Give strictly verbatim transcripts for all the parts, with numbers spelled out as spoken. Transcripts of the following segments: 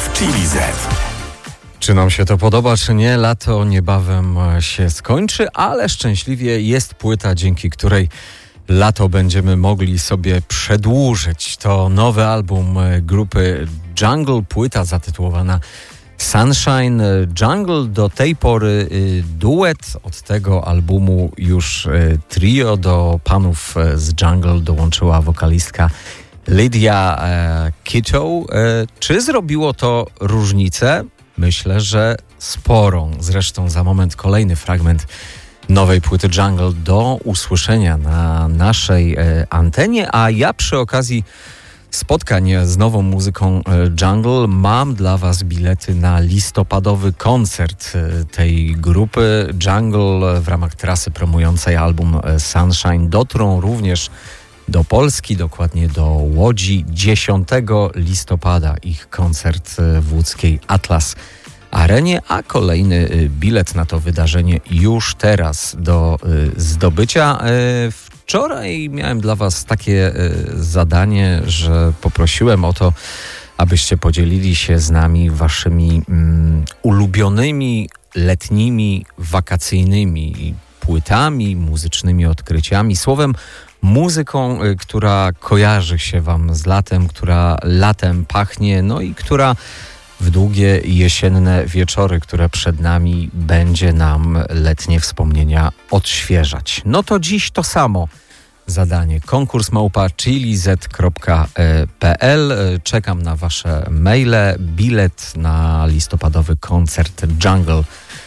w Chili Z. Czy nam się to podoba, czy nie, lato niebawem się skończy, ale szczęśliwie jest płyta, dzięki której lato będziemy mogli sobie przedłużyć. To nowy album grupy Jungle, płyta zatytułowana Sunshine. Jungle do tej pory duet, od tego albumu już trio. Do panów z Jungle dołączyła wokalistka Lydia e, Kittow. E, czy zrobiło to różnicę? Myślę, że sporą. Zresztą za moment kolejny fragment nowej płyty Jungle do usłyszenia na naszej e, antenie, a ja przy okazji spotkań z nową muzyką e, Jungle mam dla Was bilety na listopadowy koncert e, tej grupy. Jungle w ramach trasy promującej album e, Sunshine dotrą również do Polski, dokładnie do Łodzi. dziesiątego listopada ich koncert w łódzkiej Atlas Arenie, a kolejny bilet na to wydarzenie już teraz do zdobycia. Wczoraj miałem dla Was takie zadanie, że poprosiłem o to, abyście podzielili się z nami waszymi um, ulubionymi letnimi, wakacyjnymi płytami, muzycznymi odkryciami, słowem muzyką, która kojarzy się Wam z latem, która latem pachnie, no i która w długie jesienne wieczory, które przed nami, będzie nam letnie wspomnienia odświeżać. No to dziś to samo zadanie. Konkurs małpa chilliz kropka p l. Czekam na Wasze maile. Bilet na listopadowy koncert Jungle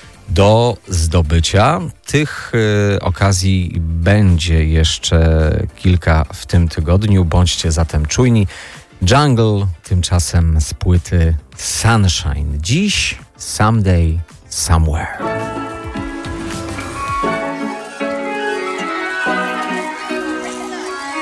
do zdobycia. Tych y, okazji będzie jeszcze kilka w tym tygodniu. Bądźcie zatem czujni. Jungle tymczasem z płyty Sunshine. Dziś Someday Somewhere.